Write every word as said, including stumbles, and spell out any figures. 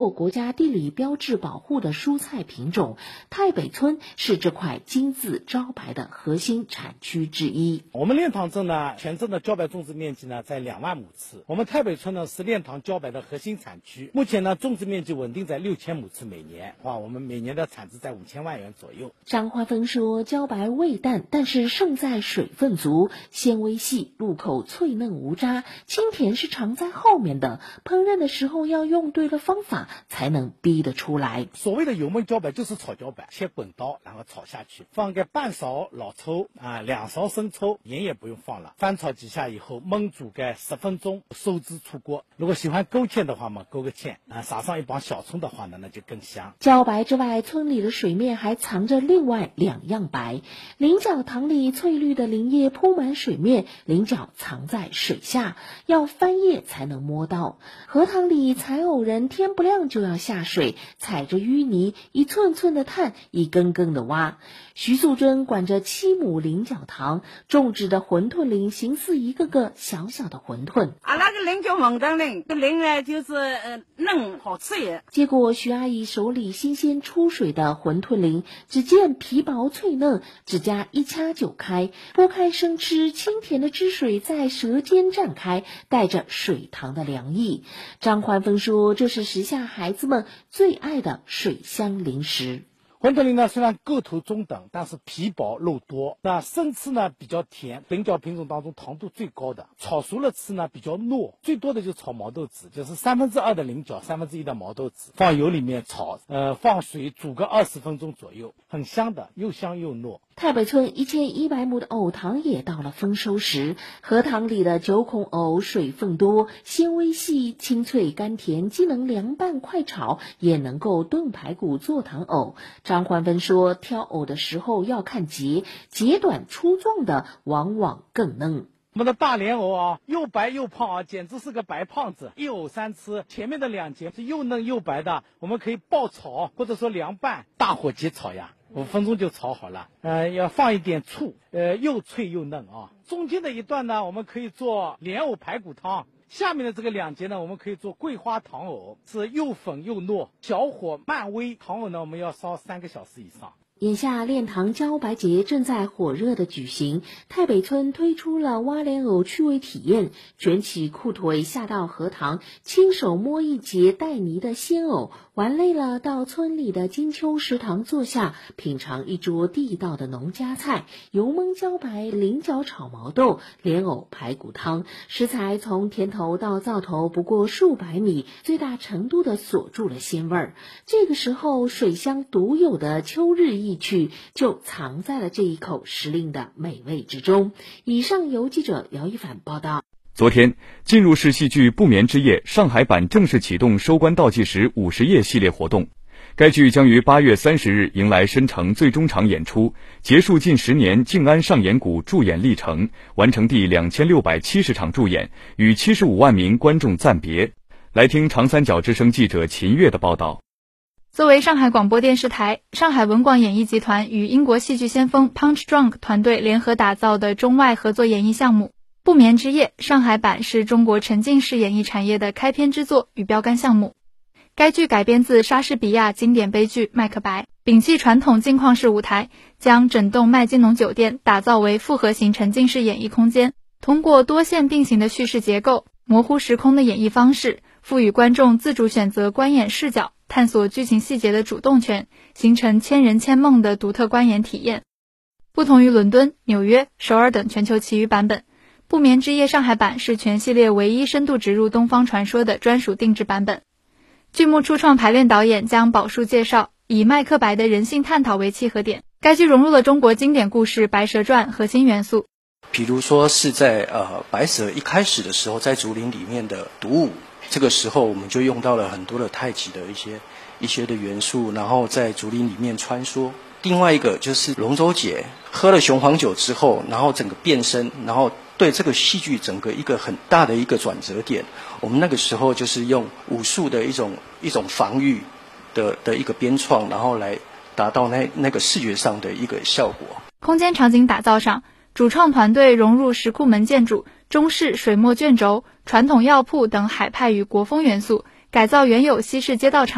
获国家地理标志保护的蔬菜品种，太北村是这块金字招牌的核心产区之一。 我们练塘镇呢，全镇的茭白种植面积呢在两万亩次，我们太北村呢是练塘茭白的核心产区，目前呢种植面积稳定在六千亩次每年，哇，我们每年的产值在五千万元左右。 张焕峰说，茭白味淡，但是胜在水分足，纤维细，入口脆嫩无渣，清甜是藏在后面的，烹饪的时候要用对了方法才能逼得出来。 所谓的油焖茭白就是炒茭白，先滚刀，然后炒下去，放个半勺老抽啊，两勺生抽，盐也不用放了，翻炒几下以后焖煮个十分钟，收汁出锅。如果喜欢勾芡的话嘛，勾个芡啊，撒上一帮小葱的话呢，那就更香。 茭白之外，村里的水面还藏着另外两样白。菱角塘里翠绿的林叶铺满水面，菱角藏在水下，要翻叶才能摸到。荷塘里采藕人天不亮就要下水，踩着淤泥，一寸寸的探，一根根的挖。徐素贞管着七亩菱角塘，种植的馄饨林形似一个个小小的馄饨。 啊，那个菱叫馄饨林，这菱呢就是呃嫩好吃也。 结果徐阿姨手里新鲜出水的馄饨林，只见皮薄脆嫩，指甲一掐就开，剥开生吃，清甜的汁水在舌尖绽开，带着水塘的凉意。张焕峰说，这是时下孩子们最爱的水乡零食。 馄饨林呢虽然个头中等，但是皮薄肉多，那生吃呢比较甜，菱角品种当中糖度最高的，炒熟了吃呢比较糯，最多的就是炒毛豆籽，就是三分之二的菱角，三分之一的毛豆籽，放油里面炒，呃，放水煮个二十分钟左右，很香的，又香又糯。 太北村一千一百亩的藕塘也到了丰收时，荷塘里的九孔藕水分多，纤维细，清脆甘甜，既能凉拌快炒，也能够炖排骨做糖藕。张焕峰说，挑藕的时候要看节，节短粗壮的往往更嫩。 我们的大莲藕啊，又白又胖啊，简直是个白胖子。一藕三吃，前面的两节是又嫩又白的，我们可以爆炒或者说凉拌，大火急炒呀，五分钟就炒好了。呃，要放一点醋，呃，又脆又嫩啊。中间的一段呢，我们可以做莲藕排骨汤。下面的这个两节呢，我们可以做桂花糖藕，是又粉又糯，小火慢煨。糖藕呢，我们要烧三个小时以上。 眼下练塘茭白节正在火热的举行，太北村推出了挖莲藕趣味体验，卷起裤腿下到荷塘，亲手摸一节带泥的鲜藕，玩累了到村里的金秋食堂坐下，品尝一桌地道的农家菜，油焖茭白、菱角炒毛豆、莲藕排骨汤，食材从田头到灶头不过数百米，最大程度的锁住了鲜味儿。这个时候，水乡独有的秋日意趣就藏在了这一口时令的美味之中。以上由记者姚一凡报道。 昨天，进入式戏剧《不眠之夜》上海版正式启动收官倒计时五十夜系列活动。该剧将于八月三十日迎来申城最终场演出，结束近十年静安上演谷驻演历程，完成第两千六百七十场驻演，与七十五万名观众暂别。来听长三角之声记者秦月的报道。 作为上海广播电视台、上海文广演艺集团与英国戏剧先锋 Punch Drunk 团队联合打造的中外合作演艺项目《不眠之夜》上海版是中国沉浸式演艺产业的开篇之作与标杆项目。该剧改编自莎士比亚经典悲剧《麦克白》，摒弃传统镜框式舞台，将整栋麦金农酒店打造为复合型沉浸式演艺空间，通过多线并行的叙事结构、模糊时空的演绎方式，赋予观众自主选择观演视角，探索剧情细节的主动权，形成千人千梦的独特观演体验。不同于伦敦、纽约、首尔等全球其余版本，《不眠之夜》上海版是全系列唯一深度植入东方传说的专属定制版本。剧目初创排练导演将宝树介绍，以麦克白的人性探讨为契合点，该剧融入了中国经典故事《白蛇传》核心元素。 比如说是在呃白蛇一开始的时候，在竹林里面的独舞，这个时候我们就用到了很多的太极的一些一些的元素，然后在竹林里面穿梭。另外一个就是龙舟姐喝了雄黄酒之后，然后整个变身，然后对这个戏剧整个一个很大的一个转折点，我们那个时候就是用武术的一种一种防御的的一个编创，然后来达到那那个视觉上的一个效果。 空间场景打造上，主创团队融入石库门建筑、中式水墨卷轴、传统药铺等海派与国风元素，改造原有西式街道场